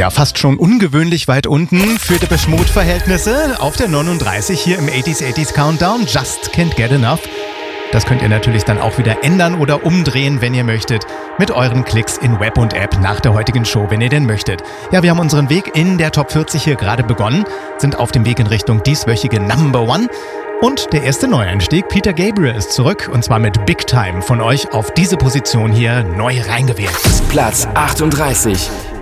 Ja, fast schon ungewöhnlich weit unten für Depeche Mode-Verhältnisse. Auf der 39 hier im 80s Countdown. Just Can't Get Enough. Das könnt ihr natürlich dann auch wieder ändern oder umdrehen, wenn ihr möchtet, mit euren Klicks in Web und App nach der heutigen Show, wenn ihr denn möchtet. Ja, wir haben unseren Weg in der Top 40 hier gerade begonnen, sind auf dem Weg in Richtung dieswöchige Number One. Und der erste Neueinstieg, Peter Gabriel, ist zurück und zwar mit Big Time von euch auf diese Position hier neu reingewählt. Platz 38.